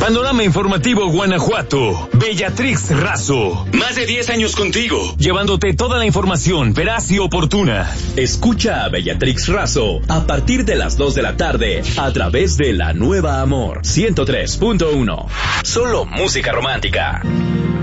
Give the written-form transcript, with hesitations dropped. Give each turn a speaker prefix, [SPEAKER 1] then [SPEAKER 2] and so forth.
[SPEAKER 1] Panorama Informativo Guanajuato. Bellatrix Razo. Más de 10 años contigo, llevándote toda la información veraz y oportuna.
[SPEAKER 2] Escucha a Bellatrix Razo a partir de las 2 de la tarde a través de La Nueva Amor 103.1. Solo música romántica.